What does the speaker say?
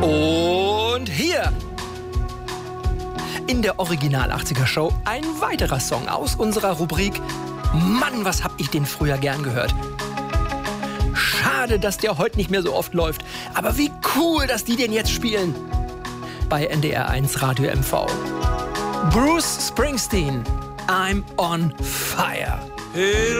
Und hier in der Original 80er Show ein weiterer Song aus unserer Rubrik Mann, was hab ich den früher gern gehört. Schade, dass der heute nicht mehr so oft läuft, aber wie cool, dass die den jetzt spielen. Bei NDR 1 Radio MV. Bruce Springsteen, I'm on fire. Hey,